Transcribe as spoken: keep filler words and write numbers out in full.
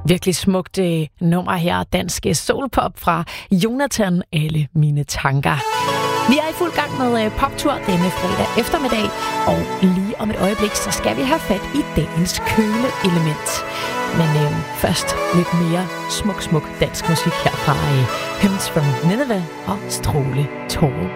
Virkelig smukt øh, nummer her, dansk soulpop fra Jonathan, Alle mine tanker. Vi er i fuld gang med øh, poptur denne fredag eftermiddag, og lige om et øjeblik, så skal vi have fat i dagens køle-element. Men øh, først lidt mere smuk, smuk dansk musik her fra øh, Hymns from Nineveh og Stråle Tåre.